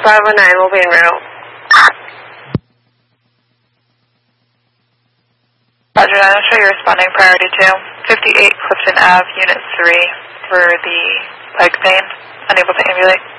519 will be en route. Roger that, I'll show you responding priority 2. 58 Clifton Ave, Unit 3 for the leg pain, unable to ambulate.